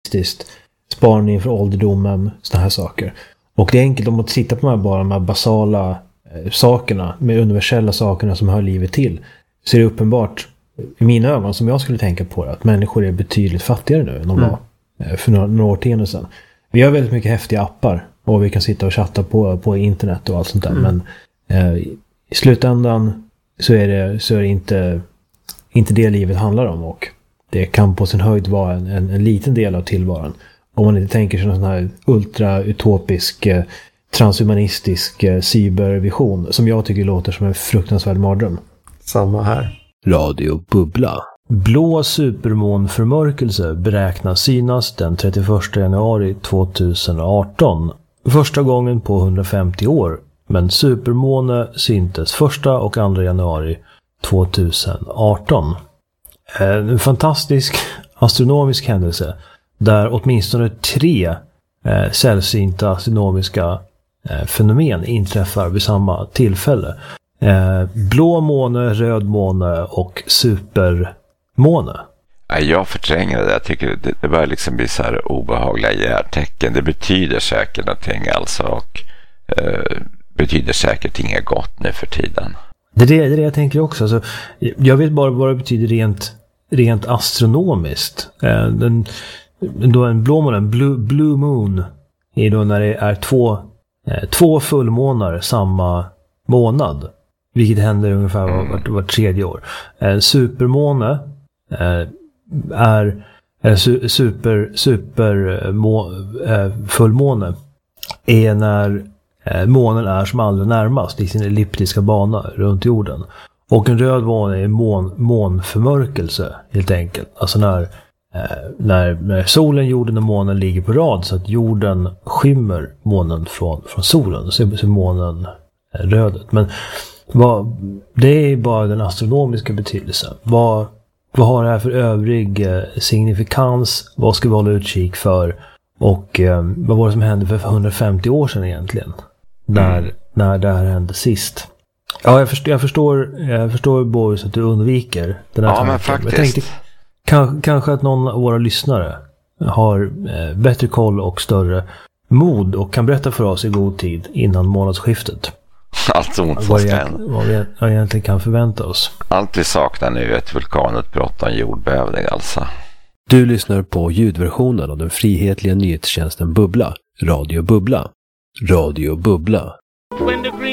realistiskt. Sparning för ålderdomen, såna här saker. Och det är enkelt om att titta på de här basala sakerna, med universella sakerna som hör livet till. Så är det uppenbart i mina ögon, som jag skulle tänka på det, att människor är betydligt fattigare nu än de var för några årtionden sedan. Vi har väldigt mycket häftiga appar och vi kan sitta och chatta på internet och allt sånt där. Men i slutändan så är det inte det livet handlar om, och det kan på sin höjd vara en liten del av tillvaron. Om man inte tänker sig någon sån här ultra-utopisk, transhumanistisk cybervision som jag tycker låter som en fruktansvärd mardröm. Samma här. Radio Bubbla. Blå supermånförmörkelse beräknas synas den 31 januari 2018. Första gången på 150 år. Men supermåne syntes 1 och 2 januari 2018. En fantastisk astronomisk händelse där åtminstone 3 sällsynta astronomiska fenomen inträffar vid samma tillfälle. Blå måne, röd måne och supermåne. Jag förtränger det. Jag tycker det börjar liksom bli så här obehagliga hjärtecken. Det betyder säkert någonting alltså, och betyder säkert inget gott nu för tiden. Det är det jag tänker också. Alltså, jag vet bara vad det betyder rent astronomiskt. Då en blå måne, en blue moon, är då när det är två fullmånar samma månad. Vilket händer ungefär var tredje år. Supermåne fullmåne är när månen är som allra närmast i sin elliptiska bana runt jorden. Och en röd måne är månförmörkelse helt enkelt. Alltså när solen, jorden och månen ligger på rad så att jorden skymmer månen från solen, så är månen rödet. Men det är bara den astronomiska betydelsen. Vad har det här för övrig signifikans? Vad ska vi hålla utkik för? Och vad var det som hände för 150 år sedan egentligen? När det här hände sist? Ja, jag förstår Boris att du undviker den här tanken. Men faktiskt. Jag tänkte kanske att någon av våra lyssnare har bättre koll och större mod och kan berätta för oss i god tid innan månadsskiftet. Allt ont som skän. Vad vi egentligen kan förvänta oss. Allt vi saknar nu är ett vulkanutbrott och en jordbävning alltså. Du lyssnar på ljudversionen av den frihetliga nyhetstjänsten Bubbla. Radio Bubbla. Radio Bubbla.